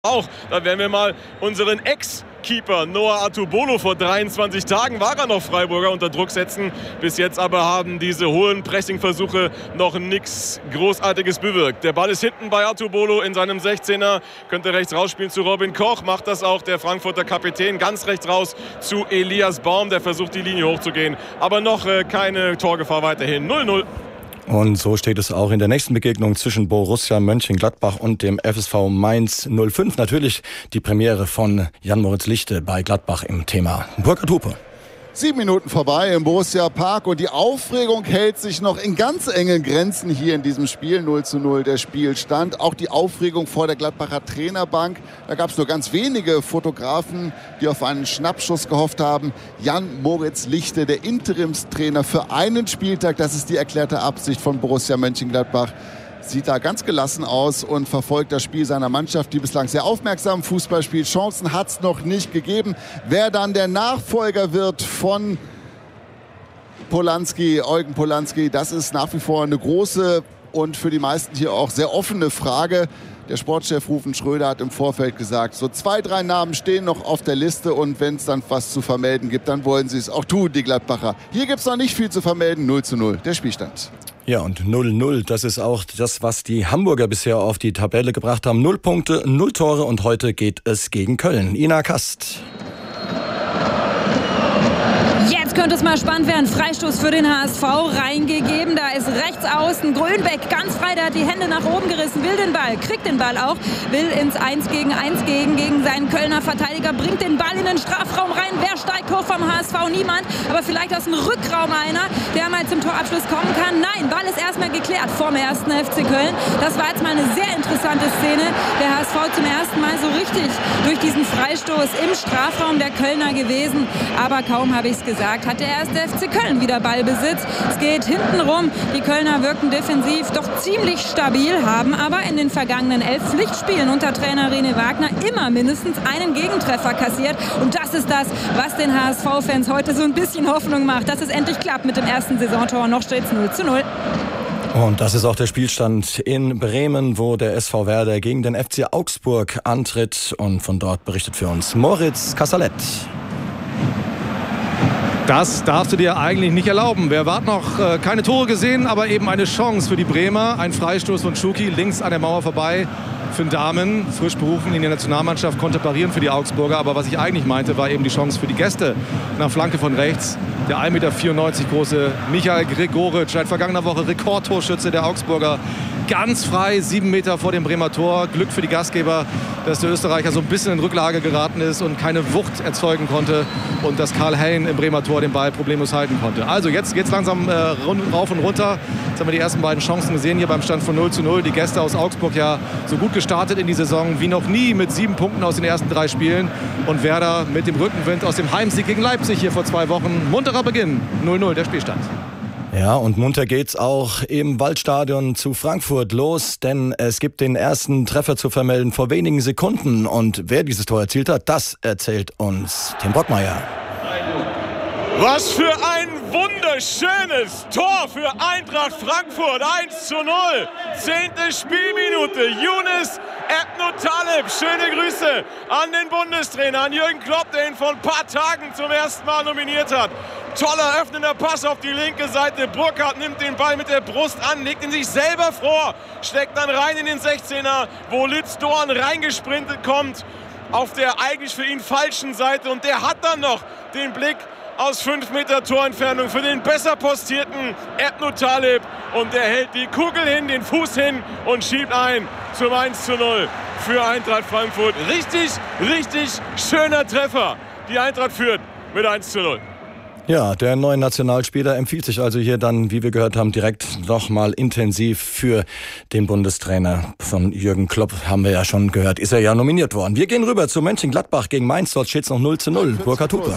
Auch, da werden wir mal unseren Ex-Keeper Noah Atubolo, vor 23 Tagen war er noch Freiburger, unter Druck setzen. Bis jetzt aber haben diese hohen Pressingversuche noch nichts Großartiges bewirkt. Der Ball ist hinten bei Atubolo in seinem 16er, könnte rechts rausspielen zu Robin Koch, macht das auch der Frankfurter Kapitän, ganz rechts raus zu Elias Baum, der versucht die Linie hochzugehen. Aber noch keine Torgefahr weiterhin, 0-0. Und so steht es auch in der nächsten Begegnung zwischen Borussia Mönchengladbach und dem FSV Mainz 05. Natürlich die Premiere von Jan-Moritz Lichte bei Gladbach im Thema. Burkhard Hupe. 7 Minuten vorbei im Borussia Park und die Aufregung hält sich noch in ganz engen Grenzen hier in diesem Spiel. 0:0 der Spielstand. Auch die Aufregung vor der Gladbacher Trainerbank. Da gab es nur ganz wenige Fotografen, die auf einen Schnappschuss gehofft haben. Jan-Moritz Lichte, der Interimstrainer für einen Spieltag. Das ist die erklärte Absicht von Borussia Mönchengladbach. Sieht da ganz gelassen aus und verfolgt das Spiel seiner Mannschaft, die bislang sehr aufmerksam Fußball spielt. Chancen hat es noch nicht gegeben. Wer dann der Nachfolger wird von Polanski, Eugen Polanski, das ist nach wie vor eine große und für die meisten hier auch sehr offene Frage. Der Sportchef Rufen Schröder hat im Vorfeld gesagt, so 2, 3 Namen stehen noch auf der Liste und wenn es dann was zu vermelden gibt, dann wollen sie es auch tun, die Gladbacher. Hier gibt es noch nicht viel zu vermelden, 0:0 der Spielstand. Ja, und 0:0, das ist auch das, was die Hamburger bisher auf die Tabelle gebracht haben. 0 Punkte, 0 Tore und heute geht es gegen Köln. Ina Kast. Jetzt könnte es mal spannend werden. Freistoß für den HSV reingegeben. Da ist rechts außen Grönbeck ganz frei. Der hat die Hände nach oben gerissen, will den Ball, kriegt den Ball auch, will ins 1 gegen 1 gegen seinen Kölner Verteidiger, bringt den Ball in den Strafraum rein. Wer steigt hoch vom HSV? Niemand. Aber vielleicht aus dem Rückraum einer, der mal zum Torabschluss kommen kann. Nein, Ball ist erstmal geklärt vom 1. FC Köln. Das war jetzt mal eine sehr interessante Szene. Der HSV zum ersten Mal so richtig durch diesen Freistoß im Strafraum der Kölner gewesen. Aber kaum habe ich es gesagt, hat der 1. FC Köln wieder Ballbesitz. Es geht hinten rum. Die Kölner wirken defensiv doch ziemlich stabil, haben aber in den vergangenen 11 Pflichtspielen unter Trainer René Wagner immer mindestens einen Gegentreffer kassiert. Und das ist das, was den HSV-Fans heute so ein bisschen Hoffnung macht, dass es endlich klappt mit dem ersten Saisontor. Noch steht es 0:0. Und das ist auch der Spielstand in Bremen, wo der SV Werder gegen den FC Augsburg antritt. Und von dort berichtet für uns Moritz Kassalet. Das darfst du dir eigentlich nicht erlauben. Wir warten noch keine Tore gesehen, aber eben eine Chance für die Bremer. Ein Freistoß von Schuki links an der Mauer vorbei. Finn Dahmen, frisch berufen in die Nationalmannschaft, konnte parieren für die Augsburger. Aber was ich eigentlich meinte, war eben die Chance für die Gäste. Nach Flanke von rechts. Der 1,94 Meter große Michael Gregoritsch, seit vergangener Woche Rekordtorschütze der Augsburger. Ganz frei, 7 Meter vor dem Bremer Tor. Glück für die Gastgeber, dass der Österreicher so ein bisschen in Rücklage geraten ist und keine Wucht erzeugen konnte. Und dass Karl Hein im Bremer Tor den Ball problemlos halten konnte. Also jetzt geht es langsam rauf und runter. Jetzt haben wir die ersten beiden Chancen gesehen hier beim Stand von 0:0. Die Gäste aus Augsburg ja so gut gestartet in die Saison wie noch nie mit 7 Punkten aus den ersten 3 Spielen. Und Werder mit dem Rückenwind aus dem Heimsieg gegen Leipzig hier vor 2 Wochen. Munterer Beginn, 0:0 der Spielstand. Ja, und munter geht's auch im Waldstadion zu Frankfurt los, denn es gibt den ersten Treffer zu vermelden vor wenigen Sekunden. Und wer dieses Tor erzielt hat, das erzählt uns Tim Brockmeier. Was für ein wunderschönes Tor für Eintracht Frankfurt, 1:0, 10. Spielminute, Younes Ebnotaleb, schöne Grüße an den Bundestrainer, an Jürgen Klopp, der ihn vor ein paar Tagen zum ersten Mal nominiert hat. Toller öffnender Pass auf die linke Seite, Burkhardt nimmt den Ball mit der Brust an, legt ihn sich selber vor, steckt dann rein in den 16er, wo Litz Dorn reingesprintet kommt, auf der eigentlich für ihn falschen Seite und der hat dann noch den Blick aus 5 Meter Torentfernung für den besser postierten Ebnotaleb und der hält die Kugel hin, den Fuß hin und schiebt ein zum 1:0 für Eintracht Frankfurt. Richtig, richtig schöner Treffer. Die Eintracht führt mit 1:0. Ja, der neue Nationalspieler empfiehlt sich also hier dann, wie wir gehört haben, direkt nochmal intensiv für den Bundestrainer von Jürgen Klopp. Haben wir ja schon gehört, ist er ja nominiert worden. Wir gehen rüber zu Mönchengladbach gegen Mainz. Dort steht es noch 0:0. Burkhard Hupe.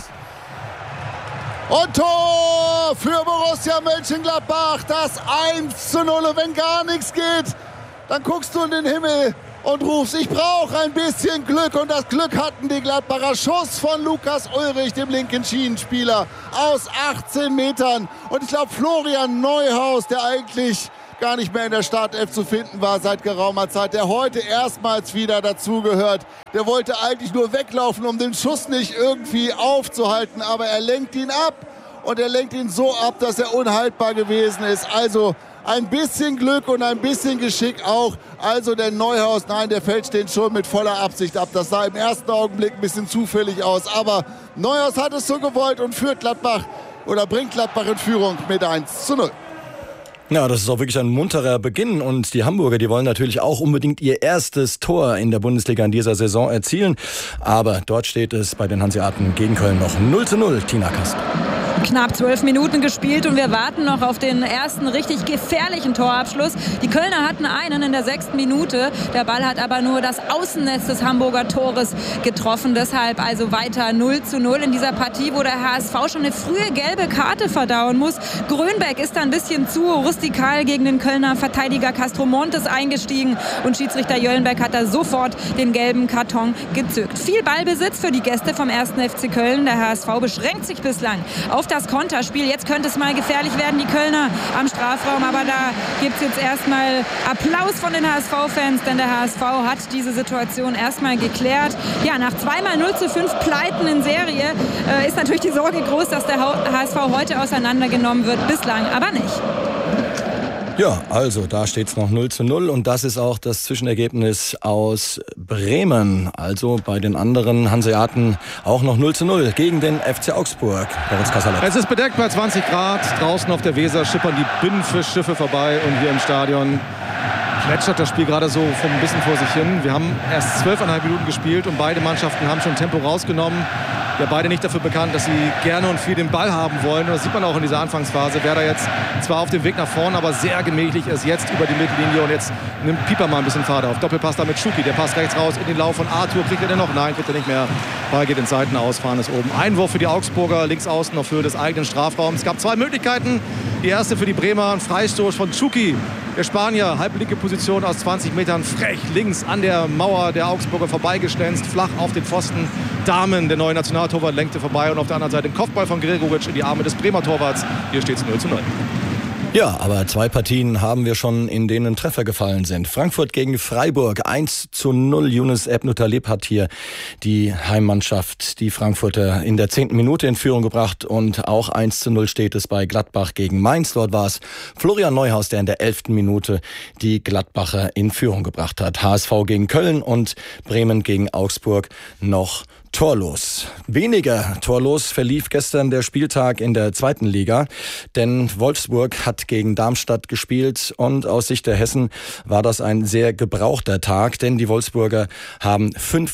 Und Tor für Borussia Mönchengladbach, das 1:0. Und wenn gar nichts geht, dann guckst du in den Himmel und rufst, ich brauche ein bisschen Glück. Und das Glück hatten die Gladbacher. Schuss von Lukas Ulrich, dem linken Schienenspieler, aus 18 Metern. Und ich glaube, Florian Neuhaus, der eigentlich gar nicht mehr in der Startelf zu finden war seit geraumer Zeit, der heute erstmals wieder dazugehört. Der wollte eigentlich nur weglaufen, um den Schuss nicht irgendwie aufzuhalten, aber er lenkt ihn ab. Und er lenkt ihn so ab, dass er unhaltbar gewesen ist. Also ein bisschen Glück und ein bisschen Geschick auch. Also der Neuhaus, nein, der fälscht den schon mit voller Absicht ab. Das sah im ersten Augenblick ein bisschen zufällig aus. Aber Neuhaus hat es so gewollt und führt Gladbach oder bringt Gladbach in Führung mit 1:0. Ja, das ist auch wirklich ein munterer Beginn und die Hamburger, die wollen natürlich auch unbedingt ihr erstes Tor in der Bundesliga in dieser Saison erzielen. Aber dort steht es bei den Hanseaten gegen Köln noch 0:0. Tina Kast. Knapp 12 Minuten gespielt und wir warten noch auf den ersten richtig gefährlichen Torabschluss. Die Kölner hatten einen in der 6. Minute. Der Ball hat aber nur das Außennetz des Hamburger Tores getroffen. Deshalb also weiter 0:0 in dieser Partie, wo der HSV schon eine frühe gelbe Karte verdauen muss. Grönbeck ist da ein bisschen zu rustikal gegen den Kölner Verteidiger Castromontes eingestiegen und Schiedsrichter Jöllenbeck hat da sofort den gelben Karton gezückt. Viel Ballbesitz für die Gäste vom 1. FC Köln. Der HSV beschränkt sich bislang auf das Konterspiel. Jetzt könnte es mal gefährlich werden, die Kölner am Strafraum. Aber da gibt es jetzt erstmal Applaus von den HSV-Fans, denn der HSV hat diese Situation erstmal geklärt. Ja, nach zweimal 0:5 Pleiten in Serie ist natürlich die Sorge groß, dass der HSV heute auseinandergenommen wird. Bislang aber nicht. Ja, also da steht es noch 0:0 und das ist auch das Zwischenergebnis aus Bremen. Also bei den anderen Hanseaten auch noch 0:0 gegen den FC Augsburg. Es ist bedeckt bei 20 Grad. Draußen auf der Weser schippern die Binnenfischschiffe vorbei und hier im Stadion plätschert das Spiel gerade so ein bisschen vor sich hin. Wir haben erst 12,5 Minuten gespielt und beide Mannschaften haben schon Tempo rausgenommen. Ja, beide nicht dafür bekannt, dass sie gerne und viel den Ball haben wollen. Das sieht man auch in dieser Anfangsphase. Werder jetzt zwar auf dem Weg nach vorne, aber sehr gemächlich ist jetzt über die Mittellinie. Und jetzt nimmt Pieper mal ein bisschen Fahrt auf. Doppelpass da mit Schuki. Der passt rechts raus in den Lauf von Arthur. Kriegt er den noch? Nein, kriegt er nicht mehr. Ball geht in Seiten aus. Fahren ist oben. Einwurf für die Augsburger. Links außen auf Höhe des eigenen Strafraums. Es gab zwei Möglichkeiten. Die erste für die Bremer. Ein Freistoß von Schuki. Der Spanier, halblinke Position aus 20 Metern, frech links an der Mauer der Augsburger vorbeigeschlänzt, flach auf den Pfosten. Dahmen, der neue Nationaltorwart, lenkte vorbei und auf der anderen Seite den Kopfball von Gregoritsch in die Arme des Bremer Torwarts. Hier steht es 0:0. Ja, aber zwei Partien haben wir schon, in denen Treffer gefallen sind. Frankfurt gegen Freiburg, 1:0. Yunus Ebn-Taleb hat hier die Heimmannschaft, die Frankfurter, in der 10. Minute in Führung gebracht. Und auch 1:0 steht es bei Gladbach gegen Mainz. Dort war es Florian Neuhaus, der in der 11. Minute die Gladbacher in Führung gebracht hat. HSV gegen Köln und Bremen gegen Augsburg noch torlos. Weniger torlos verlief gestern der Spieltag in der 2. Liga, denn Wolfsburg hat gegen Darmstadt gespielt und aus Sicht der Hessen war das ein sehr gebrauchter Tag, denn die Wolfsburger haben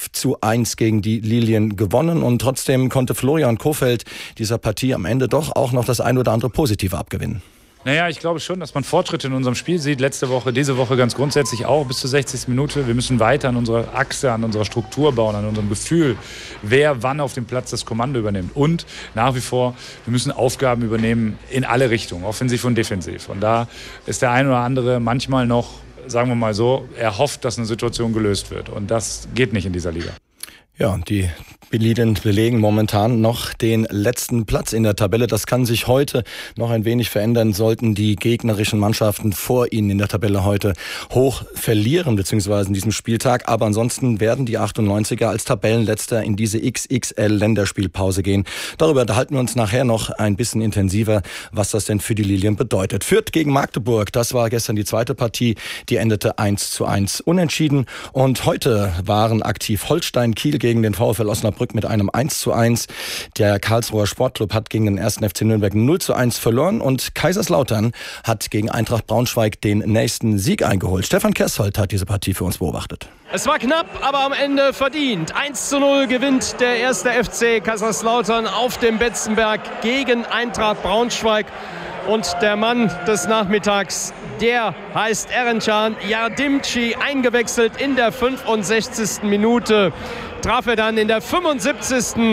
5:1 gegen die Lilien gewonnen und trotzdem konnte Florian Kohfeldt dieser Partie am Ende doch auch noch das ein oder andere Positive abgewinnen. Naja, ich glaube schon, dass man Fortschritte in unserem Spiel sieht. Letzte Woche, diese Woche ganz grundsätzlich auch bis zur 60. Minute. Wir müssen weiter an unserer Achse, an unserer Struktur bauen, an unserem Gefühl, wer wann auf dem Platz das Kommando übernimmt. Und nach wie vor, wir müssen Aufgaben übernehmen in alle Richtungen, offensiv und defensiv. Und da ist der ein oder andere manchmal noch, sagen wir mal so, er hofft, dass eine Situation gelöst wird. Und das geht nicht in dieser Liga. Ja, die Lilien belegen momentan noch den letzten Platz in der Tabelle. Das kann sich heute noch ein wenig verändern, sollten die gegnerischen Mannschaften vor ihnen in der Tabelle heute hoch verlieren, beziehungsweise in diesem Spieltag. Aber ansonsten werden die 98er als Tabellenletzter in diese XXL-Länderspielpause gehen. Darüber unterhalten wir uns nachher noch ein bisschen intensiver, was das denn für die Lilien bedeutet. Fürth gegen Magdeburg, das war gestern die zweite Partie. Die endete 1:1 unentschieden. Und heute waren aktiv Holstein Kiel gegen den VfL Osnabrück mit einem 1:1. Der Karlsruher Sportclub hat gegen den 1. FC Nürnberg 0:1 verloren und Kaiserslautern hat gegen Eintracht Braunschweig den nächsten Sieg eingeholt. Stefan Kersholt hat diese Partie für uns beobachtet. Es war knapp, aber am Ende verdient. 1:0 gewinnt der 1. FC Kaiserslautern auf dem Betzenberg gegen Eintracht Braunschweig. Und der Mann des Nachmittags, der heißt Erencan Yardimci, eingewechselt in der 65. Minute. Traf er dann in der 75.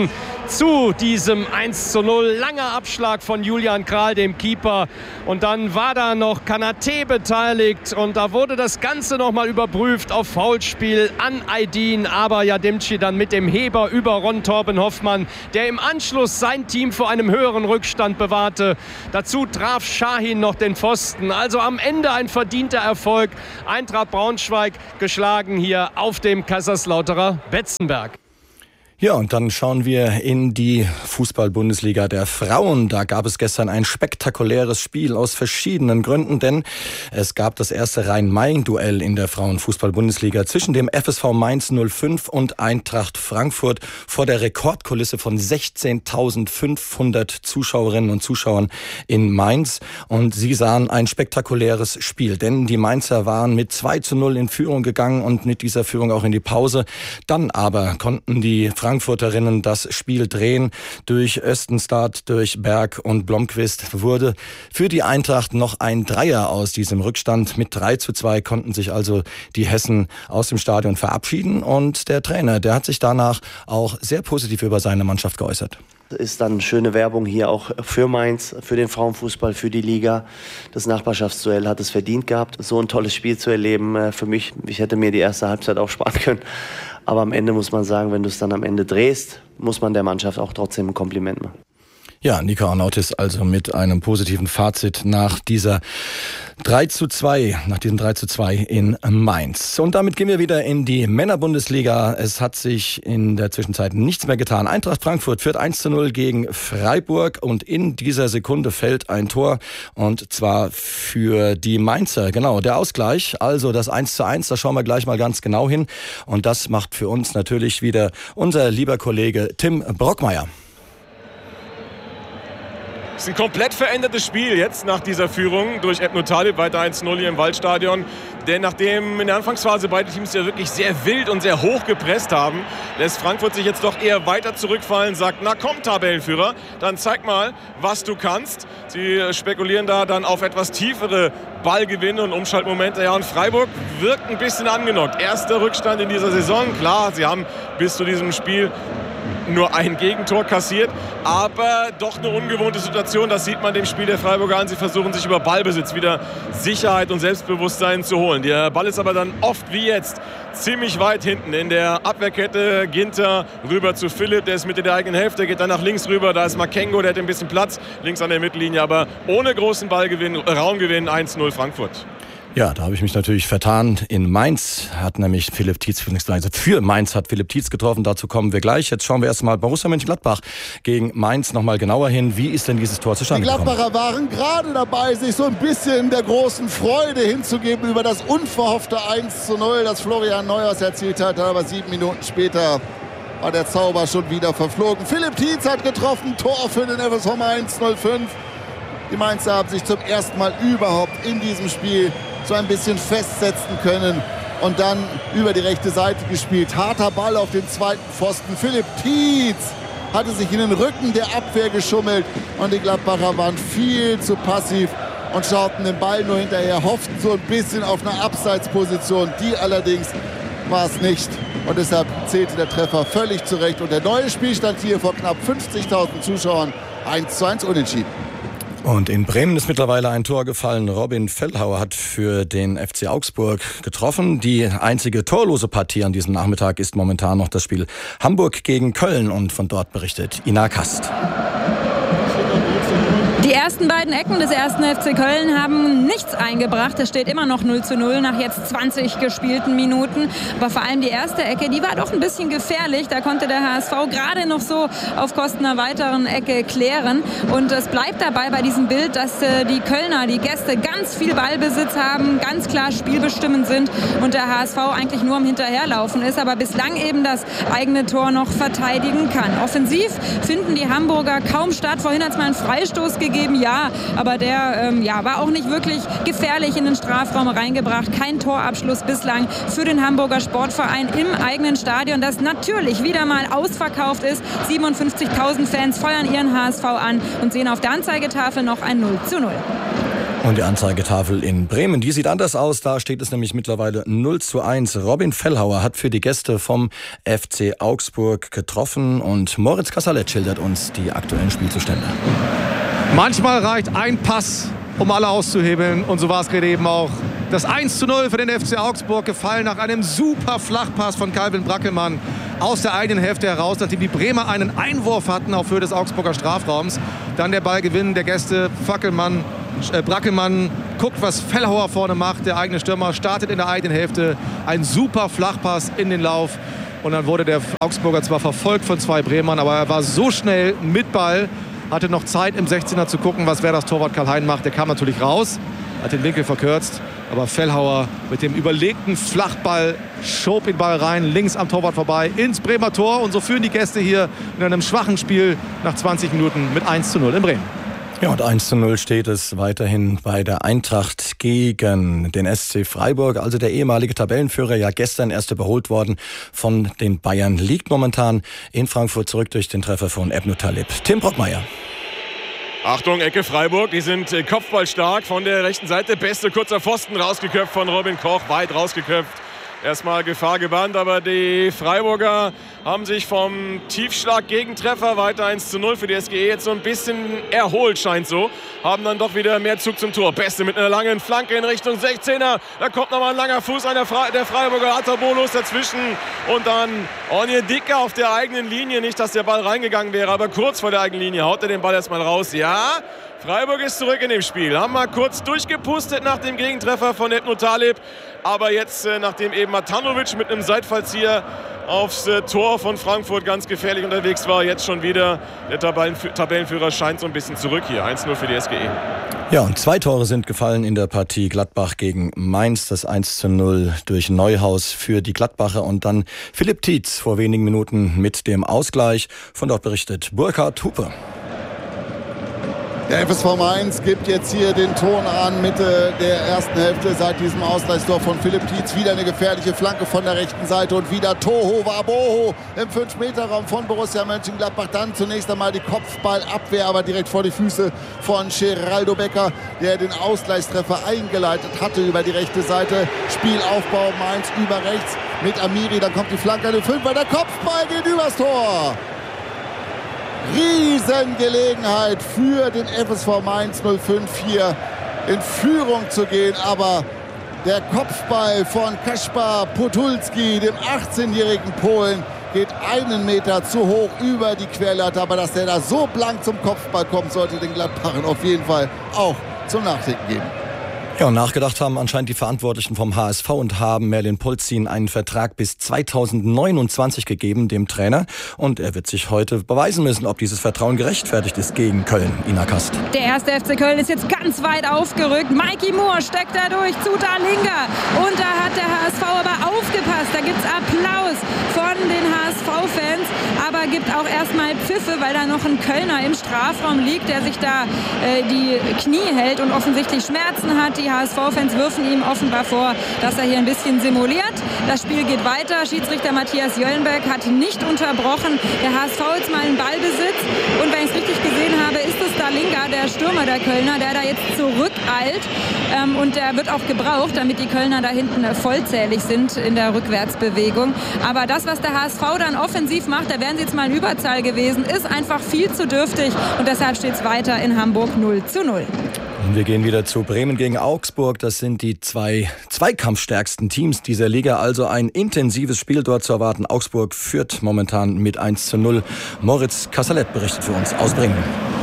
zu diesem 1:0. Langer Abschlag von Julian Kral, dem Keeper. Und dann war da noch Kanaté beteiligt. Und da wurde das Ganze nochmal überprüft auf Foulspiel an Aydin. Aber Yadimci dann mit dem Heber über Ron Torben Hoffmann, der im Anschluss sein Team vor einem höheren Rückstand bewahrte. Dazu traf Şahin noch den Pfosten. Also am Ende ein verdienter Erfolg. Eintracht Braunschweig geschlagen hier auf dem Kaiserslauterer Betzenberg. Ja, und dann schauen wir in die Fußball-Bundesliga der Frauen. Da gab es gestern ein spektakuläres Spiel aus verschiedenen Gründen, denn es gab das erste Rhein-Main-Duell in der Frauen-Fußball-Bundesliga zwischen dem FSV Mainz 05 und Eintracht Frankfurt vor der Rekordkulisse von 16.500 Zuschauerinnen und Zuschauern in Mainz. Und sie sahen ein spektakuläres Spiel, denn die Mainzer waren mit 2:0 in Führung gegangen und mit dieser Führung auch in die Pause. Dann aber konnten die Frankfurterinnen das Spiel drehen. Durch Östenstad, durch Berg und Blomqvist wurde für die Eintracht noch ein Dreier aus diesem Rückstand. Mit 3:2 konnten sich also die Hessen aus dem Stadion verabschieden. Und der Trainer, der hat sich danach auch sehr positiv über seine Mannschaft geäußert. Ist dann schöne Werbung hier auch für Mainz, für den Frauenfußball, für die Liga. Das Nachbarschaftsduell hat es verdient gehabt, so ein tolles Spiel zu erleben. Für mich, ich hätte mir die erste Halbzeit auch sparen können. Aber am Ende muss man sagen, wenn du es dann am Ende drehst, muss man der Mannschaft auch trotzdem ein Kompliment machen. Ja, Nika Arnautis also mit einem positiven Fazit nach diesem 3:2 in Mainz. Und damit gehen wir wieder in die Männerbundesliga. Es hat sich in der Zwischenzeit nichts mehr getan. Eintracht Frankfurt führt 1:0 gegen Freiburg und in dieser Sekunde fällt ein Tor und zwar für die Mainzer. Genau, der Ausgleich, also das 1:1, da schauen wir gleich mal ganz genau hin und das macht für uns natürlich wieder unser lieber Kollege Tim Brockmeier. Es ist ein komplett verändertes Spiel jetzt nach dieser Führung durch Ebno Talib, weiter 1:0 hier im Waldstadion. Denn nachdem in der Anfangsphase beide Teams ja wirklich sehr wild und sehr hoch gepresst haben, lässt Frankfurt sich jetzt doch eher weiter zurückfallen, sagt, na komm Tabellenführer, dann zeig mal, was du kannst. Sie spekulieren da dann auf etwas tiefere Ballgewinne und Umschaltmomente. Ja, und Freiburg wirkt ein bisschen angenockt. Erster Rückstand in dieser Saison. Klar, sie haben bis zu diesem Spiel nur ein Gegentor kassiert, aber doch eine ungewohnte Situation. Das sieht man dem Spiel der Freiburger an. Sie versuchen sich über Ballbesitz wieder Sicherheit und Selbstbewusstsein zu holen. Der Ball ist aber dann oft wie jetzt ziemlich weit hinten in der Abwehrkette. Ginter rüber zu Philipp, der ist Mitte der eigenen Hälfte, geht dann nach links rüber. Da ist Makengo, der hat ein bisschen Platz links an der Mittellinie, aber ohne großen Ballgewinn, Raumgewinn 1:0 Frankfurt. Ja, da habe ich mich natürlich vertan. In Mainz hat nämlich Philipp Tietz, für Mainz hat Philipp Tietz getroffen. Dazu kommen wir gleich. Jetzt schauen wir erstmal Borussia Mönchengladbach gegen Mainz nochmal genauer hin. Wie ist denn dieses Tor zustande gekommen? Die Gladbacher waren gerade dabei, sich so ein bisschen der großen Freude hinzugeben über das unverhoffte 1:0, das Florian Neuhaus erzielt hat. Aber 7 Minuten später war der Zauber schon wieder verflogen. Philipp Tietz hat getroffen, Tor für den FSV Mainz 05. Die Mainzer haben sich zum ersten Mal überhaupt in diesem Spiel so ein bisschen festsetzen können und dann über die rechte Seite gespielt. Harter Ball auf den zweiten Pfosten. Philipp Tietz hatte sich in den Rücken der Abwehr geschummelt und die Gladbacher waren viel zu passiv und schauten den Ball nur hinterher, hofften so ein bisschen auf eine Abseitsposition. Die allerdings war es nicht und deshalb zählte der Treffer völlig zurecht. Und der neue Spielstand hier vor knapp 50.000 Zuschauern 1:1 unentschieden. Und in Bremen ist mittlerweile ein Tor gefallen. Robin Feldhauer hat für den FC Augsburg getroffen. Die einzige torlose Partie an diesem Nachmittag ist momentan noch das Spiel Hamburg gegen Köln. Und von dort berichtet Ina Kast. Die ersten beiden Ecken des 1. FC Köln haben nichts eingebracht. Es steht immer noch 0:0 nach jetzt 20 gespielten Minuten. Aber vor allem die erste Ecke, die war doch ein bisschen gefährlich. Da konnte der HSV gerade noch so auf Kosten einer weiteren Ecke klären. Und es bleibt dabei bei diesem Bild, dass die Kölner, die Gäste, ganz viel Ballbesitz haben, ganz klar spielbestimmend sind und der HSV eigentlich nur am Hinterherlaufen ist, aber bislang eben das eigene Tor noch verteidigen kann. Offensiv finden die Hamburger kaum statt. Vorhin hat es mal einen Freistoß gegeben. Ja, aber der war auch nicht wirklich gefährlich in den Strafraum reingebracht. Kein Torabschluss bislang für den Hamburger Sportverein im eigenen Stadion, das natürlich wieder mal ausverkauft ist. 57.000 Fans feuern ihren HSV an und sehen auf der Anzeigetafel noch ein 0:0. Und die Anzeigetafel in Bremen, die sieht anders aus. Da steht es nämlich mittlerweile 0:1. Robin Fellhauer hat für die Gäste vom FC Augsburg getroffen und Moritz Kassalet schildert uns die aktuellen Spielzustände. Manchmal reicht ein Pass, um alle auszuhebeln, und so war es gerade eben auch. Das 1:0 für den FC Augsburg gefallen nach einem super Flachpass von Calvin Brackelmann aus der eigenen Hälfte heraus, nachdem die Bremer einen Einwurf hatten auf Höhe des Augsburger Strafraums. Dann der Ballgewinn der Gäste, Brackelmann guckt, was Fellhauer vorne macht. Der eigene Stürmer startet in der eigenen Hälfte. Ein super Flachpass in den Lauf. Und dann wurde der Augsburger zwar verfolgt von 2 Bremern, aber er war so schnell mit Ball, hatte noch Zeit im 16er zu gucken, was das Torwart Karl-Hein macht. Der kam natürlich raus, hat den Winkel verkürzt. Aber Fellhauer mit dem überlegten Flachball schob den Ball rein, links am Torwart vorbei, ins Bremer Tor. Und so führen die Gäste hier in einem schwachen Spiel nach 20 Minuten mit 1:0 in Bremen. Ja, und 1:0 steht es weiterhin bei der Eintracht gegen den SC Freiburg. Also der ehemalige Tabellenführer, ja gestern erst überholt worden von den Bayern, liegt momentan in Frankfurt zurück durch den Treffer von Ebnu Talib. Tim Brockmeier. Achtung, Ecke Freiburg, die sind kopfballstark von der rechten Seite. Beste kurzer Pfosten rausgeköpft von Robin Koch, weit rausgeköpft. Erstmal Gefahr gebannt, aber die Freiburger haben sich vom Tiefschlag-Gegentreffer weiter 1:0 für die SGE jetzt so ein bisschen erholt, scheint so. Haben dann doch wieder mehr Zug zum Tor. Beste mit einer langen Flanke in Richtung 16er. Da kommt nochmal ein langer Fuß der Freiburger, Atabolos dazwischen. Und dann Onyedika auf der eigenen Linie. Nicht, dass der Ball reingegangen wäre, aber kurz vor der eigenen Linie haut er den Ball erstmal raus. Ja, Freiburg ist zurück in dem Spiel. Haben mal kurz durchgepustet nach dem Gegentreffer von Ebnu Talib. Aber jetzt, nachdem eben Matanovic mit einem Seitfallzieher aufs Tor von Frankfurt ganz gefährlich unterwegs war, jetzt schon wieder der Tabellenführer scheint so ein bisschen zurück hier. 1:0 für die SGE. Ja, und 2 Tore sind gefallen in der Partie Gladbach gegen Mainz. Das 1:0 durch Neuhaus für die Gladbacher und dann Philipp Tietz vor wenigen Minuten mit dem Ausgleich. Von dort berichtet Burkhard Hupe. Der FSV Mainz gibt jetzt hier den Ton an, Mitte der ersten Hälfte seit diesem Ausgleichstor von Philipp Tietz. Wieder eine gefährliche Flanke von der rechten Seite und wieder Toho Waboho im 5-Meter-Raum von Borussia Mönchengladbach. Dann zunächst einmal die Kopfballabwehr, aber direkt vor die Füße von Geraldo Becker, der den Ausgleichstreffer eingeleitet hatte über die rechte Seite. Spielaufbau Mainz über rechts mit Amiri, dann kommt die Flanke an den 5er, der Kopfball geht übers Tor. Riesengelegenheit für den FSV Mainz 05 hier in Führung zu gehen, aber der Kopfball von Kaspar Podolski, dem 18-jährigen Polen, geht 1 Meter zu hoch über die Querlatte, aber dass der da so blank zum Kopfball kommt, sollte den Gladbachern auf jeden Fall auch zum Nachdenken geben. Ja, und nachgedacht haben anscheinend die Verantwortlichen vom HSV und haben Merlin Polzin einen Vertrag bis 2029 gegeben, dem Trainer. Und er wird sich heute beweisen müssen, ob dieses Vertrauen gerechtfertigt ist gegen Köln. Ina Kast. Der erste FC Köln ist jetzt ganz weit aufgerückt. Mikey Moore steckt da durch zu Dalinga. Und da hat der HSV aber aufgepasst. Da gibt es Applaus von den HSV-Fans. Aber gibt auch erstmal Pfiffe, weil da noch ein Kölner im Strafraum liegt, der sich da die Knie hält und offensichtlich Schmerzen hat. Die HSV-Fans wirfen ihm offenbar vor, dass er hier ein bisschen simuliert. Das Spiel geht weiter. Schiedsrichter Matthias Jöllenberg hat nicht unterbrochen. Der HSV jetzt mal in Ballbesitz. Und wenn ich es richtig gesehen habe, ist es Dalinga, der Stürmer der Kölner, der da jetzt zurückeilt. Und der wird auch gebraucht, damit die Kölner da hinten vollzählig sind in der Rückwärtsbewegung. Aber das, was der HSV dann offensiv macht, da wären sie jetzt mal in Überzahl gewesen, ist einfach viel zu dürftig. Und deshalb steht es weiter in Hamburg 0:0. Wir gehen wieder zu Bremen gegen Augsburg. Das sind die 2 zweikampfstärksten Teams dieser Liga. Also ein intensives Spiel dort zu erwarten. Augsburg führt momentan mit 1:0. Moritz Kassalet berichtet für uns aus Bremen.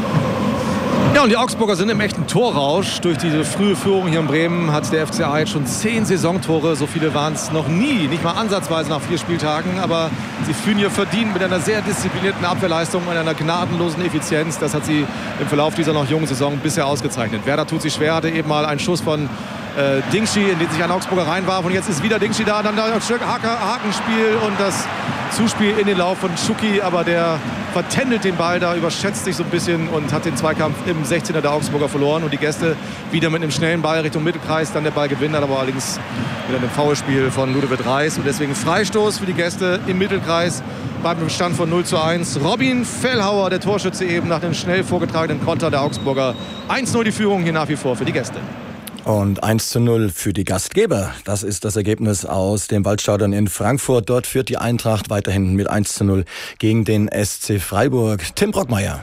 Ja, und die Augsburger sind im echten Torrausch. Durch diese frühe Führung hier in Bremen hat der FCA jetzt schon 10 Saisontore. So viele waren es noch nie, nicht mal ansatzweise nach 4 Spieltagen. Aber sie führen hier verdient mit einer sehr disziplinierten Abwehrleistung und einer gnadenlosen Effizienz. Das hat sie im Verlauf dieser noch jungen Saison bisher ausgezeichnet. Werder tut sich schwer, hatte eben mal einen Schuss von Dingschi, in den sich ein Augsburger reinwarf. Und jetzt ist wieder Dingschi da. Dann das Hakenspiel und das Zuspiel in den Lauf von Schuki. Aber der vertändelt den Ball da, überschätzt sich so ein bisschen und hat den Zweikampf im 16er der Augsburger verloren. Und die Gäste wieder mit einem schnellen Ball Richtung Mittelkreis. Dann der Ball gewinnt, aber allerdings wieder ein Foulspiel von Ludovic Reis. Und deswegen Freistoß für die Gäste im Mittelkreis. bleibt im Stand von 0:1. Robin Fellhauer, der Torschütze eben nach dem schnell vorgetragenen Konter der Augsburger. 1:0 die Führung hier nach wie vor für die Gäste. Und 1:0 für die Gastgeber. Das ist das Ergebnis aus dem Waldstadion in Frankfurt. Dort führt die Eintracht weiterhin mit 1:0 gegen den SC Freiburg. Tim Brockmeier.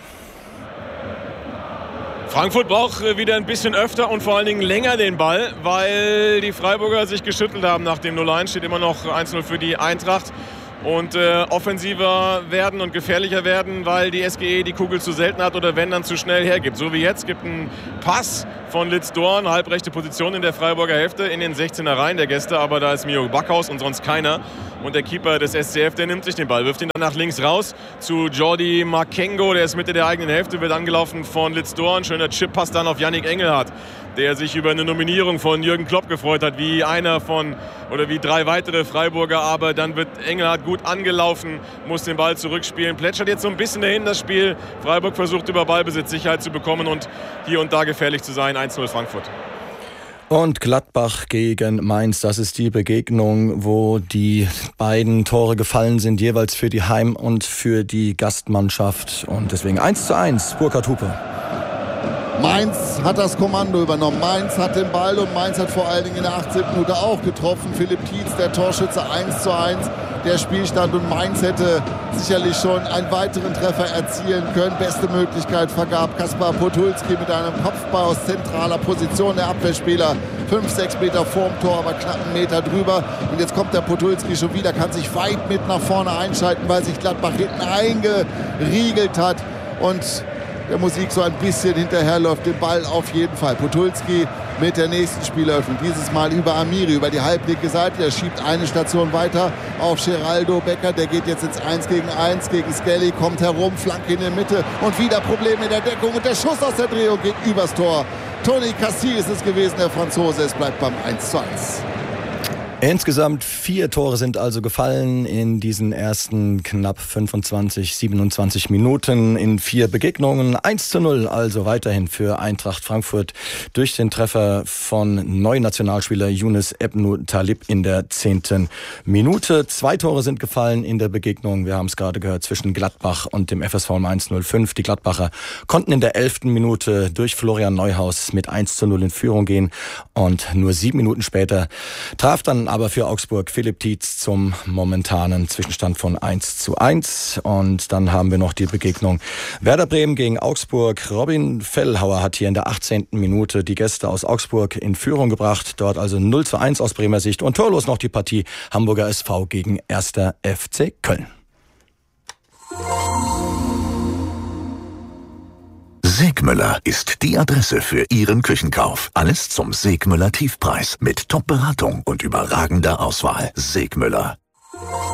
Frankfurt braucht wieder ein bisschen öfter und vor allen Dingen länger den Ball, weil die Freiburger sich geschüttelt haben nach dem 0:1. Steht immer noch 1:0 für die Eintracht. Und offensiver werden und gefährlicher werden, weil die SGE die Kugel zu selten hat oder wenn dann zu schnell hergibt. So wie jetzt gibt ein Pass von Litz Dorn, halbrechte Position in der Freiburger Hälfte in den 16er Reihen der Gäste, aber da ist Mio Backhaus und sonst keiner. Und der Keeper des SCF, der nimmt sich den Ball, wirft ihn dann nach links raus zu Jordi Makengo, der ist Mitte der eigenen Hälfte, wird angelaufen von Litz Dorn. Schöner Chip-Pass dann auf Yannick Engelhardt, der sich über eine Nominierung von Jürgen Klopp gefreut hat, wie einer von oder wie 3 weitere Freiburger, aber dann wird Engelhardt gut angelaufen, muss den Ball zurückspielen, plätschert jetzt so ein bisschen dahin das Spiel. Freiburg versucht über Ballbesitz Sicherheit zu bekommen und hier und da gefährlich zu sein. 1:0 Frankfurt. Und Gladbach gegen Mainz, das ist die Begegnung, wo die beiden Tore gefallen sind, jeweils für die Heim- und für die Gastmannschaft. Und deswegen 1:1, Burkhard Hupe. Mainz hat das Kommando übernommen. Mainz hat den Ball und Mainz hat vor allen Dingen in der 18. Minute auch getroffen. Philipp Tietz, der Torschütze, 1:1. Der Spielstand und Mainz hätte sicherlich schon einen weiteren Treffer erzielen können. Beste Möglichkeit vergab Kaspar Podolski mit einem Kopfball aus zentraler Position. Der Abwehrspieler 5-6 Meter vorm Tor, aber knapp einen Meter drüber. Und jetzt kommt der Podolski schon wieder, kann sich weit mit nach vorne einschalten, weil sich Gladbach hinten eingeriegelt hat. Und der Musik so ein bisschen hinterherläuft, den Ball auf jeden Fall. Podolski mit der nächsten Spieleröffnung, dieses Mal über Amiri, über die halblinke Seite. Er schiebt eine Station weiter auf Geraldo Becker, der geht jetzt ins 1-gegen-1 gegen Skelly, kommt herum, Flanke in der Mitte und wieder Probleme in der Deckung und der Schuss aus der Drehung geht übers Tor. Tony Cassis ist es gewesen, der Franzose, es bleibt beim 1:1. Insgesamt 4 Tore sind also gefallen in diesen ersten knapp 25, 27 Minuten in 4 Begegnungen. 1:0 also weiterhin für Eintracht Frankfurt durch den Treffer von neuen Nationalspieler Younes Ebnou Talib in der 10. Minute. 2 Tore sind gefallen in der Begegnung, wir haben es gerade gehört, zwischen Gladbach und dem FSV Mainz 05. Die Gladbacher konnten in der 11. Minute durch Florian Neuhaus mit 1:0 in Führung gehen und nur 7 Minuten später traf dann aber für Augsburg Philipp Tietz zum momentanen Zwischenstand von 1:1. Und dann haben wir noch die Begegnung Werder Bremen gegen Augsburg. Robin Fellhauer hat hier in der 18. Minute die Gäste aus Augsburg in Führung gebracht. Dort also 0:1 aus Bremer Sicht. Und torlos noch die Partie Hamburger SV gegen 1. FC Köln. Segmüller ist die Adresse für Ihren Küchenkauf. Alles zum Segmüller Tiefpreis mit Top-Beratung und überragender Auswahl. Segmüller.